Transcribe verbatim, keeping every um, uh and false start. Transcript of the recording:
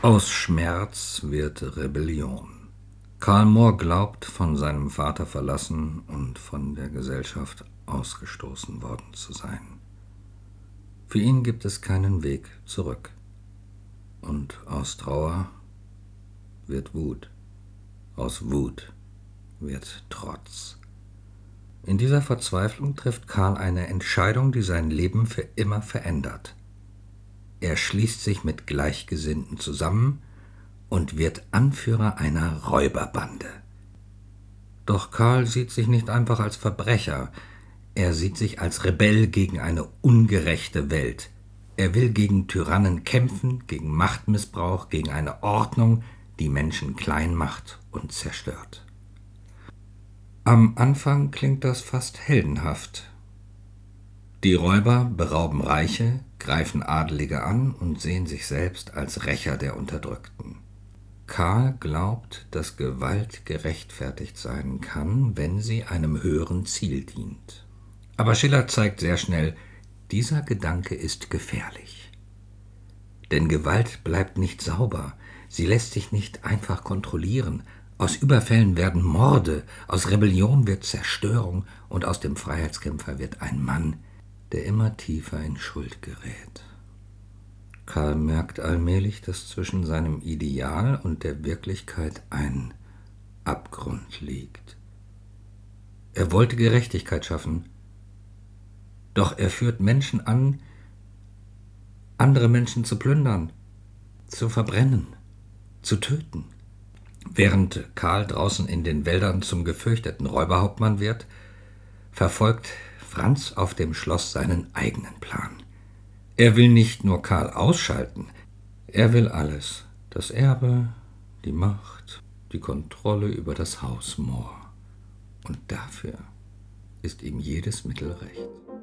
Aus Schmerz wird Rebellion. Karl Moor glaubt, von seinem Vater verlassen und von der Gesellschaft ausgestoßen worden zu sein. Für ihn gibt es keinen Weg zurück. Und aus Trauer wird Wut. Aus Wut wird Trotz. In dieser Verzweiflung trifft Karl eine Entscheidung, die sein Leben für immer verändert. Er schließt sich mit Gleichgesinnten zusammen und wird Anführer einer Räuberbande. Doch Karl sieht sich nicht einfach als Verbrecher, er sieht sich als Rebell gegen eine ungerechte Welt. Er will gegen Tyrannen kämpfen, gegen Machtmissbrauch, gegen eine Ordnung, die Menschen klein macht und zerstört. Am Anfang klingt das fast heldenhaft. Die Räuber berauben Reiche, greifen Adelige an und sehen sich selbst als Rächer der Unterdrückten. Karl glaubt, dass Gewalt gerechtfertigt sein kann, wenn sie einem höheren Ziel dient. Aber Schiller zeigt sehr schnell, dieser Gedanke ist gefährlich. Denn Gewalt bleibt nicht sauber, sie lässt sich nicht einfach kontrollieren. Aus Überfällen werden Morde, aus Rebellion wird Zerstörung und aus dem Freiheitskämpfer wird ein Mann, der immer tiefer in Schuld gerät. Karl merkt allmählich, dass zwischen seinem Ideal und der Wirklichkeit ein Abgrund liegt. Er wollte Gerechtigkeit schaffen, doch er führt Menschen an, andere Menschen zu plündern, zu verbrennen, zu töten. Während Karl draußen in den Wäldern zum gefürchteten Räuberhauptmann wird, verfolgt Franz auf dem Schloss seinen eigenen Plan. Er will nicht nur Karl ausschalten, er will alles, das Erbe, die Macht, die Kontrolle über das Haus Moor. Und dafür ist ihm jedes Mittel recht.